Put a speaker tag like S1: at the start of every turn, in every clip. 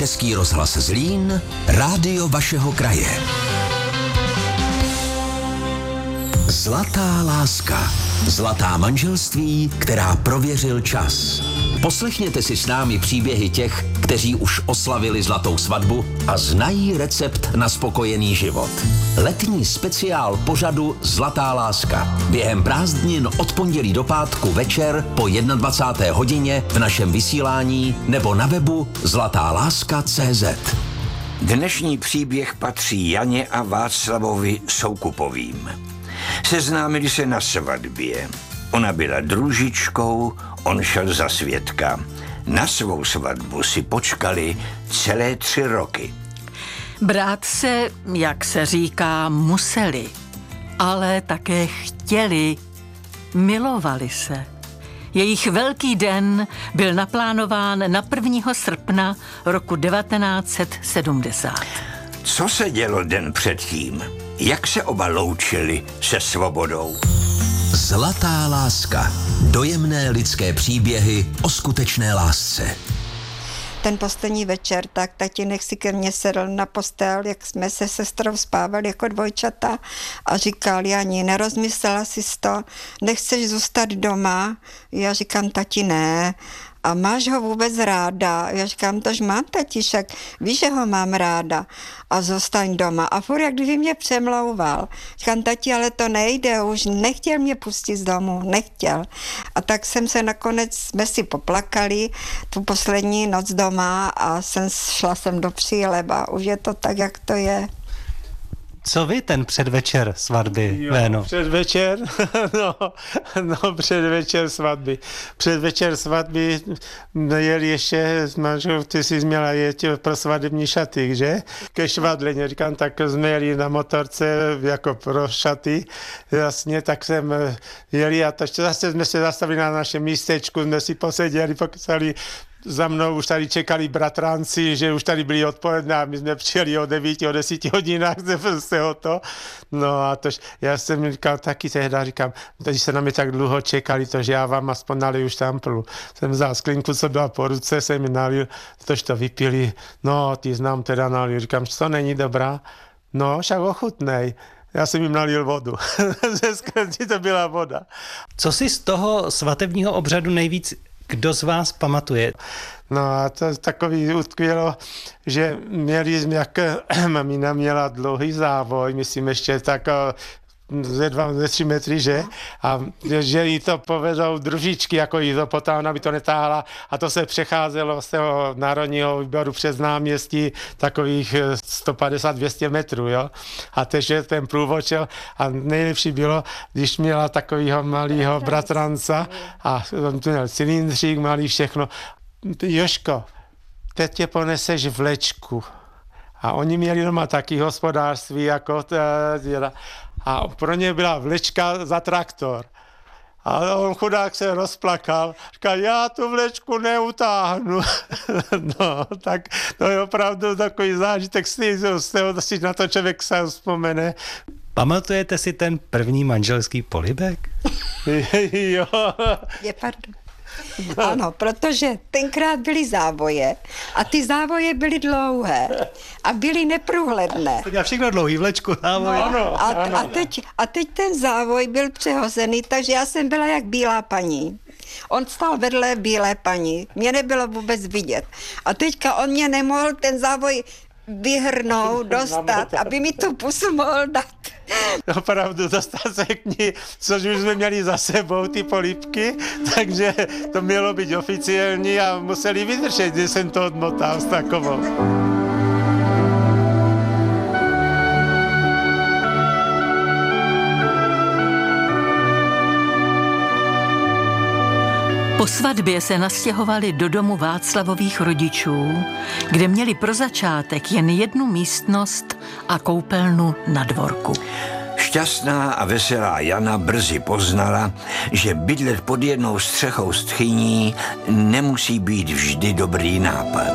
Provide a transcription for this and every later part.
S1: Český rozhlas Zlín, rádio vašeho kraje. Zlatá láska. Zlatá manželství, která prověřil čas. Poslechněte si s námi příběhy těch, kteří už oslavili zlatou svatbu a znají recept na spokojený život. Letní speciál pořadu Zlatá láska. Během prázdnin od pondělí do pátku večer po 21. hodině v našem vysílání nebo na webu zlatáláska.cz.
S2: Dnešní příběh patří Janě a Václavovi Soukupovým. Seznámili se na svatbě. Ona byla družičkou, on šel za svědka. Na svou svatbu si počkali celé 3 roky.
S3: Brát se, jak se říká, museli, ale také chtěli, milovali se. Jejich velký den byl naplánován na 1. srpna roku 1970.
S2: Co se dělo den předtím? Jak se oba loučili se svobodou?
S1: Zlatá láska. Dojemné lidské příběhy o skutečné lásce.
S4: Ten poslední večer, tak tatínek si ke mně sedl na postel, jak jsme se sestrou spávali jako dvojčata a říkal: Jani, nerozmyslela jsi to, nechceš zůstat doma? Já říkám: tati, ne. A máš ho vůbec ráda? Já říkám: tož mám, tati, však víš, že ho mám ráda. A zůstaň doma. A furt jak kdyby mě přemlouval. Říkám: tati, ale to nejde, už nechtěl mě pustit z domu, nechtěl. A tak jsme si poplakali tu poslední noc doma a šla jsem do Příleba. Už je to tak, jak to je.
S5: Co vy ten předvečer svatby, Véno?
S6: Předvečer? Předvečer svatby. Předvečer svatby jeli ještě s manželou, ty jsi měla jet pro svadební šaty, že? Ke švadleně, říkám, tak jsme jeli na motorce jako pro šaty, jasně, tak jsem jeli a to zase jsme se zastavili na našem místečku, jsme si poseděli, pokysali. Za mnou už tady čekali bratranci, že už tady byli odpoledne a my jsme přijeli o 9, o 10 hodinách z toho. No a tož já jsem říkal taky tehda, říkám, když se na mě tak dlouho čekali, to, že já vám aspoň naliju štamplu. Jsem vzal sklinku, co byla po ruce, jsem mi nalil, tož to vypili, no ty znám teda nalil, říkám, že to není dobrá, no však ochutnej. Já jsem jim nalil vodu. Ze sklenky to byla voda.
S5: Co si z toho svatebního obřadu nejvíc kdo z vás pamatuje?
S6: No a to takový utkvělo, že měli, jak mamina měla dlouhý závoj, myslím ještě tak ze 3 metry, že? A že jí to povedou družičky, jako jí to potáhne, aby to netáhla. A to se přecházelo z toho národního výboru přes náměstí takových 150-200 metrů, jo? A takže ten průvočel a nejlepší bylo, když měla takovýho malýho bratranca a on tu měl cylindřík, malý všechno. Jožko, teď tě poneseš vlečku. A oni měli doma taky hospodářství, jako a pro ně byla vlečka za traktor. A on chudák se rozplakal. Říkal: já tu vlečku neutáhnu. No, tak to je opravdu takový zážitek, z toho si na to člověk se vzpomene.
S5: Pamatujete si ten první manželský polibek?
S6: Jo.
S4: Pardon. Ano, protože tenkrát byly závoje a ty závoje byly dlouhé a byly neprůhledné.
S5: To všechno dlouhý, vlečku, závoje.
S4: No, a teď ten závoj byl přehozený, takže já jsem byla jak bílá paní. On stál vedle bílé paní, mě nebylo vůbec vidět. A teďka on mě nemohl ten závoj vyhrnout, dostat, aby mi tu pusu mohl dát.
S6: Opravdu dostat se k ní, což už jsme měli za sebou ty polibky, takže to mělo být oficiální a museli vydržet, když jsem to odmotal s takovou.
S3: Po svatbě se nastěhovali do domu Václavových rodičů, kde měli pro začátek jen jednu místnost a koupelnu na dvorku.
S2: Šťastná a veselá Jana brzy poznala, že bydlet pod jednou střechou s tchyní nemusí být vždy dobrý nápad.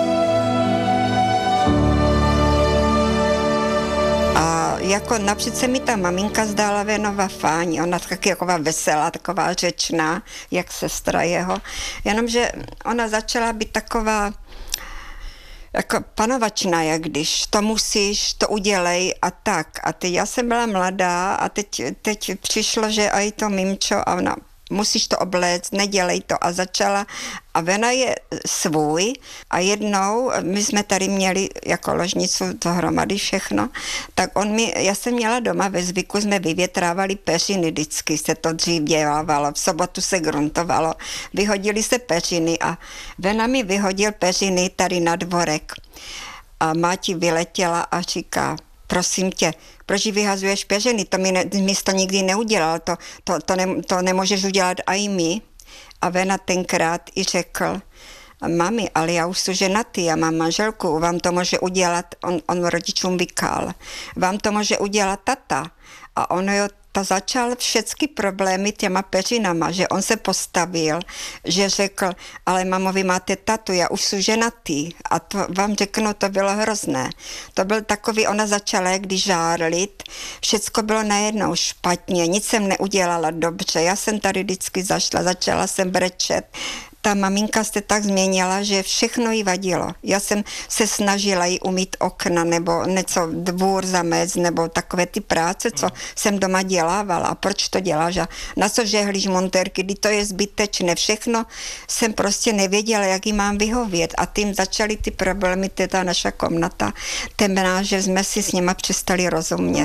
S4: Jako napřed se mi ta maminka zdála Vénova fajn, ona taková veselá, taková řečná, jak sestra jeho, jenomže ona začala být taková jako panovačná, jak když to musíš, to udělej a tak. A teď já jsem byla mladá a teď přišlo, že aj to mimčo a ona musíš to obléct, nedělej to. A začala, a ona je svůj a jednou, my jsme tady měli jako ložnicu dohromady všechno, tak já jsem měla doma ve zvyku, jsme vyvětrávali peřiny, vždycky se to dřív dělávalo, v sobotu se gruntovalo, vyhodili se peřiny a ona mi vyhodil peřiny tady na dvorek. A máti vyletěla a říká, prosím tě, proč vyhazuješ peřiny, to mi to nikdy neudělal, to nemůžeš udělat i my. A Vena tenkrát i řekl, mami, ale já už jsem ženatý, já mám manželku, vám to může udělat, on rodičům vykal, vám to může udělat tata. A to začal všechny problémy těma peřinama, že on se postavil, že řekl, ale mamo, vy máte tatu, já už jsem ženatý. A to vám řeknu, to bylo hrozné. To byl takový, ona začala když žárlit, všecko bylo najednou špatně, nic jsem neudělala dobře, já jsem tady vždycky začala jsem brečet. Ta maminka se tak změnila, že všechno jí vadilo. Já jsem se snažila jí umýt okna, nebo něco dvůr zamést, nebo takové ty práce, co jsem doma dělávala. A proč to děláš? A na co žehlíš montérky, kdy to je zbytečné. Všechno jsem prostě nevěděla, jak jí mám vyhovět. A tím začaly ty problémy, ta naša komnata temná, že jsme si s nima přestali rozumět.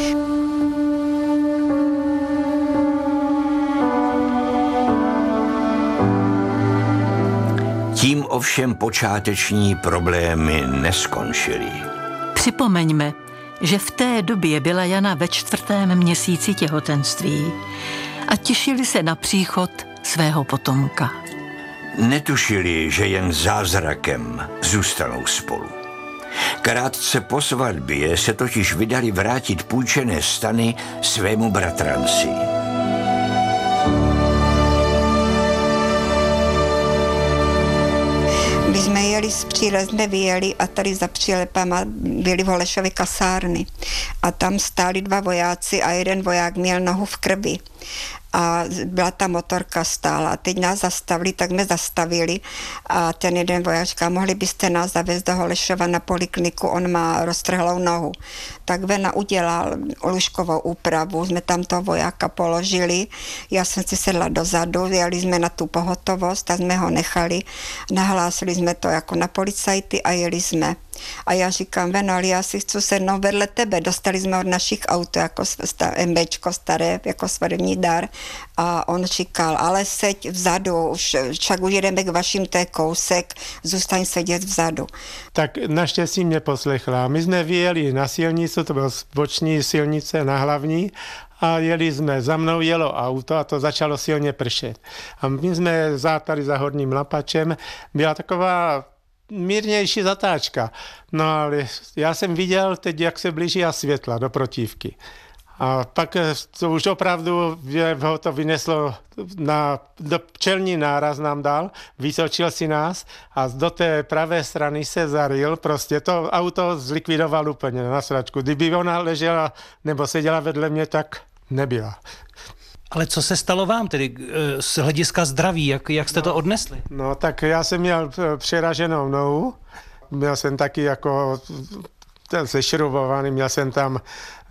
S2: Tím ovšem počáteční problémy neskončily.
S3: Připomeňme, že v té době byla Jana ve 4. měsíci těhotenství a těšili se na příchod svého potomka.
S2: Netušili, že jen zázrakem zůstanou spolu. Krátce po svatbě se totiž vydali vrátit půjčené stany svému bratranci.
S4: My jsme jeli z Příle, jsme vyjeli a tady za Přílepama byly v Holešově kasárny. A tam stáli 2 vojáci a jeden voják měl nohu v krvi. A byla ta motorka stála. A teď nás zastavili, tak jsme zastavili. A ten jeden voják říká, mohli byste nás zavést do Holešova na polikliniku, on má roztrhlou nohu. Tak Vena udělal lůžkovou úpravu, jsme tam toho vojáka položili. Já jsem si sedla dozadu, jeli jsme na tu pohotovost a jsme ho nechali. Nahlásili jsme to jako na policajty a jeli jsme. A já říkám, Veno, ale já si chci sednout vedle tebe. Dostali jsme od našich aut jako MBčko staré, jako svatební dar. A on říkal, ale seď vzadu, však už jedeme k vašim, to je kousek, zůstaň sedět vzadu.
S6: Tak naštěstí mě poslechla. My jsme vyjeli na silnici, to bylo boční silnice na hlavní, a jeli jsme, za mnou jelo auto a to začalo silně pršet. A my jsme zátali za Horním Lapačem, byla taková mírnější zatáčka. No ale já jsem viděl teď, jak se blíží a světla do protívky. A pak to už opravdu ho to vyneslo do čelní náraz nám dal, vytočil si nás a do té pravé strany se zaryl, prostě to auto zlikvidoval úplně na sračku. Kdyby ona ležela nebo seděla vedle mě, tak nebyla.
S5: Ale co se stalo vám tedy z hlediska zdraví? Jak jste to odnesli?
S6: No tak já jsem měl přeraženou nohu, měl jsem taky jako sešrubovaný, měl jsem tam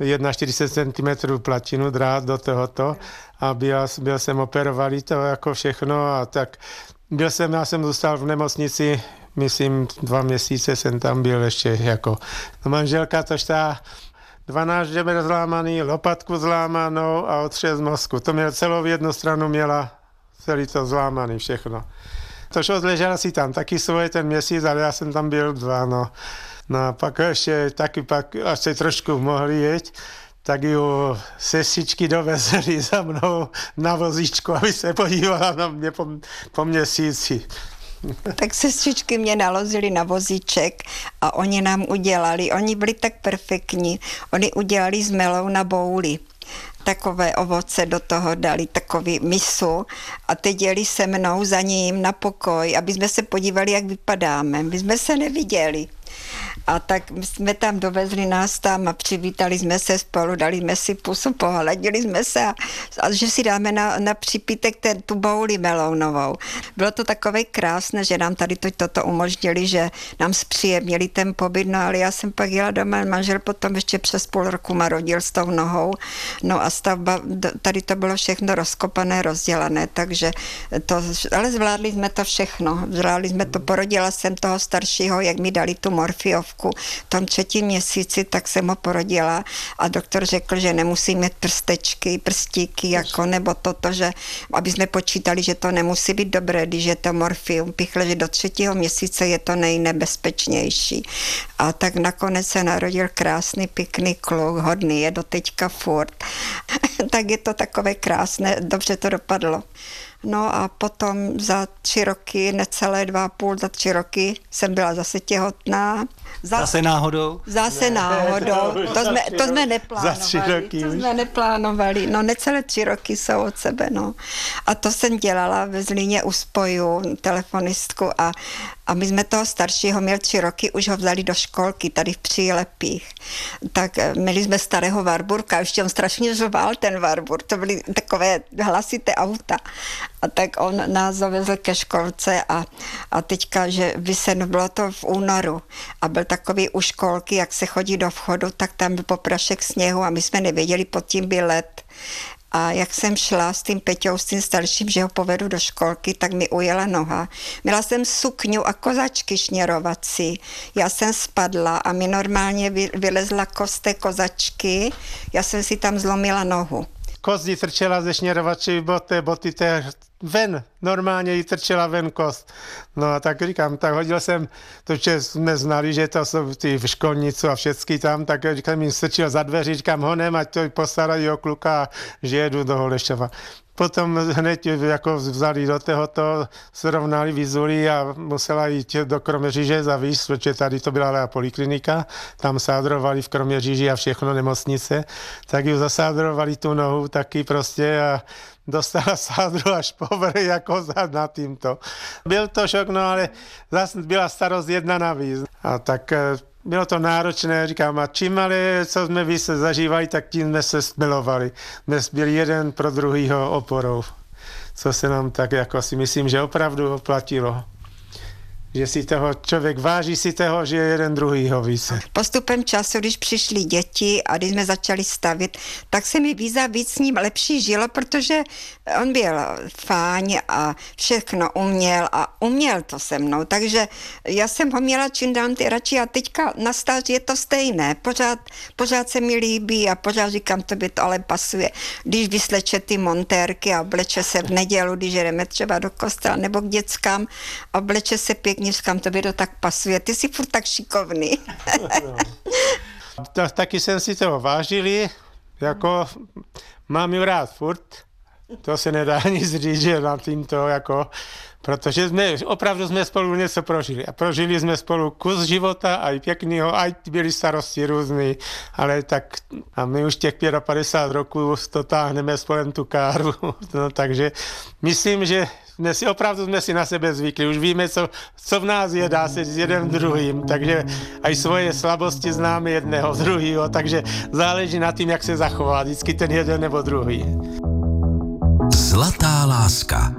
S6: 41 cm platinu, drát do tohoto a byl jsem operovaný to jako všechno a tak já jsem zůstal v nemocnici, myslím 2 měsíce jsem tam byl ještě jako manželka, tož ta 12 žeber zlámaný, lopatku zlámanou a otřes mozku. To měl celou jednu stranu, měla celý to zlámaný všechno. Tož odležela si tam taky svoje ten měsíc, ale já jsem tam byl 2, no. No a pak ještě taky, až se trošku mohli jet, tak ju sestřičky dovezli za mnou na vozíčku, aby se podívala na mě po měsíci.
S4: Tak sestřičky mě nalozili na vozíček a oni nám udělali, oni byli tak perfektní, oni udělali s melou na bouli. Takové ovoce do toho dali, takový misu a teď jeli se mnou za ním na pokoj, aby jsme se podívali, jak vypadáme. My jsme se neviděli. A tak jsme tam dovezli nás tam a přivítali jsme se spolu, dali jsme si pusu, pohladili jsme se a že si dáme na přípitek tu bouli melounovou. Bylo to takové krásné, že nám tady toto umožnili, že nám zpříjemnili ten pobyt, no ale já jsem pak jela doma, manžel potom ještě přes půl roku ma rodil s tou nohou, no a stavba, tady to bylo všechno rozkopané, rozdělané, takže ale zvládli jsme to všechno, porodila jsem toho staršího, jak mi dali tu morfiovku v tom 3. měsíci, tak jsem ho porodila a doktor řekl, že nemusí mít prstíky, jako, nebo toto, že aby jsme počítali, že to nemusí být dobré, když je to morfium, pichle, že do 3. měsíce je to nejnebezpečnější. A tak nakonec se narodil krásný, pěkný kluk, hodný, je do teďka furt. Tak je to takové krásné, dobře to dopadlo. No a potom za 3 roky, necelé 2,5, za 3 roky jsem byla zase těhotná.
S5: Zase náhodou?
S4: Zase náhodou. To jsme neplánovali.
S6: Za 3 roky
S4: to jsme neplánovali. No necelé 3 roky jsou od sebe, no. A to jsem dělala ve Zlíně u Spoju, telefonistku a my jsme toho staršího měli 3 roky, už ho vzali do školky tady v Přílepích. Tak měli jsme starého Warburka, ještě on strašně řval ten Warburg, to byly takové hlasité auta. A tak on nás zavezl ke školce a teďka, že bylo to v únoru a byl takový u školky, jak se chodí do vchodu, tak tam byl poprašek sněhu a my jsme nevěděli, pod tím byl led. A jak jsem šla s tím Peťou, s tím starším, že ho povedu do školky, tak mi ujela noha. Měla jsem sukňu a kozačky šněrovací. Já jsem spadla a mi normálně vylezla kost té kozačky. Já jsem si tam zlomila nohu.
S6: Kost jí trčela ze šněrovačí boty ven, normálně jí trčela ven kost. No a tak říkám, tak hodil jsem, to že jsme znali, že to jsou ty v školnicu a všechny tam, tak říkám, mi strčil za dveří, říkám, honem, ať to postarají o kluka, že jedu do Holešova. Potom hned jako vzali do tohoto, srovnali vizuli a musela jít do Kroměříže zavíst, protože tady to byla poliklinika, tam sádrovali v Kroměříži a všechno nemocnice, tak ji zasádrovali tu nohu taky prostě a dostala sádru až povrch jako na tímto. Byl to šok, no ale zase byla starost jedna navíc. A tak bylo to náročné, říkám, a čím ale, co jsme více zažívali, tak tím jsme se smilovali. Jsme byli jeden pro druhýho oporou, co se nám tak jako si myslím, že opravdu oplatilo. Že si toho člověk váží si toho, že je jeden druhýho více.
S4: Postupem času, když přišly děti a když jsme začali stavit, tak se mi víc s ním lepší žilo, protože on byl fajn a všechno uměl to se mnou, takže já jsem ho měla čím dám ty radši a teďka na stáži je to stejné, pořád se mi líbí a pořád říkám, tobě to ale pasuje. Když vysleče ty montérky a obleče se v nedělu, když jdeme třeba do kostela nebo k dětskám, obleče se pěkně, říkám, tobě to tak pasuje, ty jsi furt tak šikovný.
S6: Taky jsem si toho vážili, jako mám ju rád furt, to se nedá nic říct, že na tímto, jako, protože opravdu jsme spolu něco prožili. A prožili jsme spolu kus života, aj pěknýho, aj byly starosti různý, ale tak a my už těch 55 roků to táhneme spolem tu káru, no, takže myslím, že opravdu jsme si na sebe zvykli, už víme, co v nás je, dá se s jeden druhým, takže aj svoje slabosti známe jedného z druhého, takže záleží na tím, jak se zachová vždycky ten jeden nebo druhý.
S1: Zlatá láska.